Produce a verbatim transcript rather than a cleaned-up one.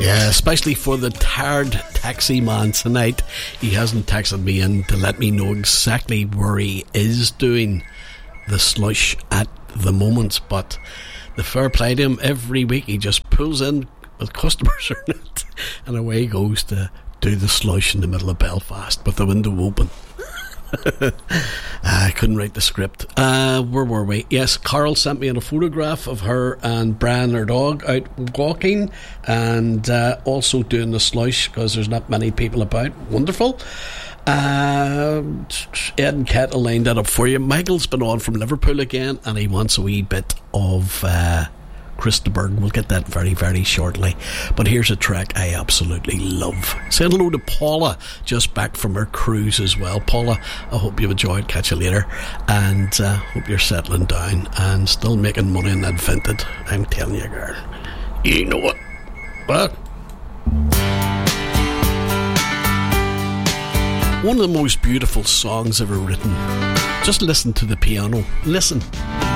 Yeah, especially for the tired taxi man tonight. He hasn't texted me in to let me know exactly where he is doing the slush at the moment, but the fair play to him, every week he just pulls in with customers in it and away he goes to do the slush in the middle of Belfast with the window open. I couldn't write the script. Uh, where were we? Yes, Carol sent me in a photograph of her and Brian, her dog, out walking and uh, also doing the slush because there's not many people about. Wonderful. Uh, Ed and Kettle lined that up for you. Michael's been on from Liverpool again and he wants a wee bit of uh, Christopher. We'll get that very, very shortly. But here's a track I absolutely love. Say hello to Paula, just back from her cruise as well. Paula, I hope you've enjoyed. Catch you later. And uh, hope you're settling down and still making money in that Vinted. I'm telling you, girl. You know what? What? One of the most beautiful songs ever written. Just listen to the piano. Listen.